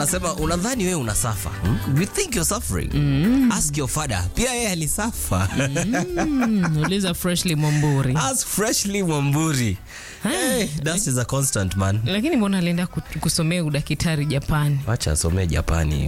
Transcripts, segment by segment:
Anasema unadhani wewe unasafa. You think you're suffering? Ask your father. Pia yeye alisafa. Uliza Freshly Mwamburi. Ask Freshly Mwamburi. Hey, that is a constant, man. Lakini mbona alienda kusomea udaktari Japani? Acha asomee Japani.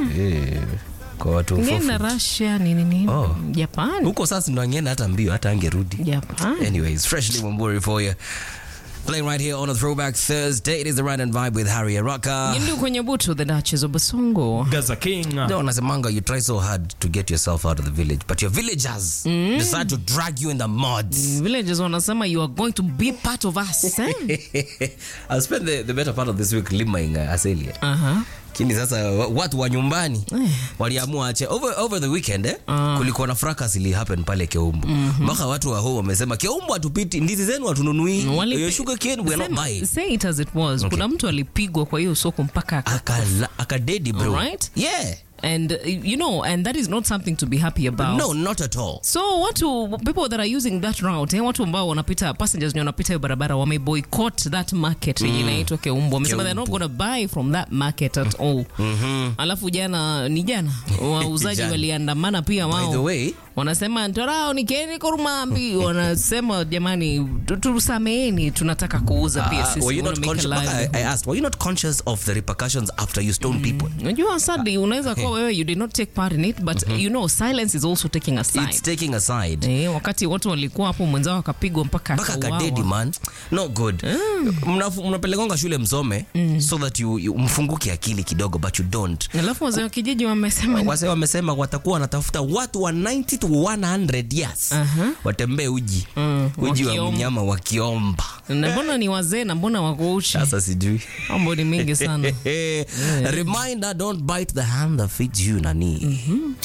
Kwa watu Ngena Russia nini? Japani. Huko sasa ndo angeenda hata mbio hata angerudi. Japani. Anyways, Freshly Mwamburi for you. Playing right here on a Throwback Thursday. It is the Ride and Vibe with Harry Araka. Yindu kwenye butu, the Duchess of Basongo. Gaza King. No, Nasemanga, you try so hard to get yourself out of the village, but your villagers decide to drag you in the mud. Villagers wanasema you are going to be part of us. I'll spend the better part of this week liming asili. Kini sasa watu wa nyumbani waliamua ache over the weekend kulikuwa na fracas ili happen pale Keumbu. Mpaka watu wa huo wamesema Keumbu atupiti ndizi zenu watununui. Your sugar cane we are not buying. Say it as it was. Okay. Kuna mtu alipigwa kwa hiyo soko mpaka akadedi bro. Right? Yeah. And and that is not something to be happy about. No, not at all. So people that are using that route, watu ambao wanapita, passengers wanapita hiyo barabara wame boycott that market inaitwa Keumbu. Wamesema they're not going to buy from that market at all. Alafu jana wauzaji waliandamana pia wao. By the way, wanasema ntorao ni keni kurumambi. Wanasema jamani turusameeni, tunataka kuuza pia sisi. I asked, were you not conscious of the repercussions after you stone people? Unajua sadly unaweza kuwa wewe you did not take part in it, but silence is also taking a side. It's taking a side. Wakati watu walikuwa hapo mwenzao akapigwa mpaka kadedi man. No good. Mnapelekonga shule msome so that you mfunguke akili kidogo, but you don't. Alafu wazee wa kijiji wamesema watakuwa wanatafuta watu wa 90 to 100 years. Watembee uji wa mnyama wakiomba. Na mbona ni wazee na mbona wako uchi? Sasa sijui. Mambo ni mingi sana. Reminder, don't bite the hand that feeds you, nani.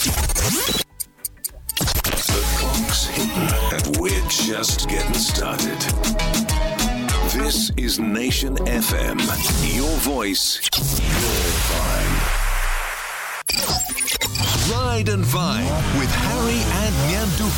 The clock's hitting and we're just getting started. This is Nation FM. Your voice, your vibe. Ride and Vibe with Harry and Nyanduko.